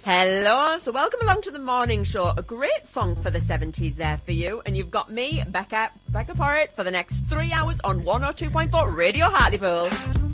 Hello, so welcome along to the morning show. A great song for the 70s there for you. And you've got me, Becca Porritt, for the next 3 hours on 102.4 Radio Hartlepool.